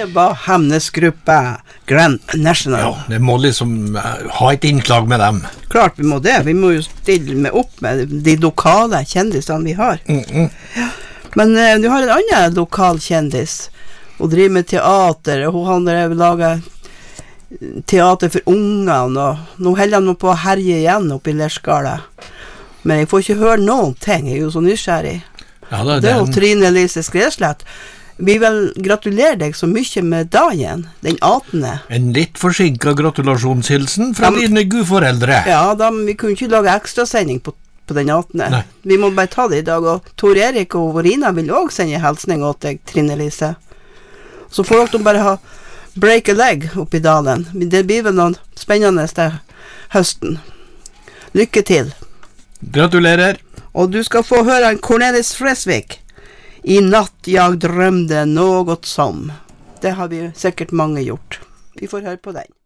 Det var Hemnesgruppa Grand National. Ja, det må liksom ha et innslag med dem. Klart vi må det. Vi må jo stille med opp med de lokale kjendisene vi har. Ja. Men du har en annen lokal kjendis. Hun driver med teater, og hun har laget teater for ungene, og nå holder han på å herje igjen oppe i Lerskala. Men jeg får ikke høre noen ting, jeg er jo så nysgjerrig. Ja, det er jo Trine Lise Skreslett. Vi vil gratulere deg så mye med dagen, den 18. En litt forsinket gratulasjonshilsen fra dine gudforeldre. Ja, vi kunne ikke lage ekstrasending på den 18. Nei. Vi må bare ta det i dag, og Tor Erik og Vorina vil også sende hilsning åt deg, Trine Lise. Så får dere bare ha break a leg oppe i dalen. Det blir vel noen spennende til høsten. Lykke til. Gratulerer. Og du skal få høre en Cornelis Fresvik. I natt jeg drømte något som. Det har vi sikkert mange gjort. Vi får høre på den.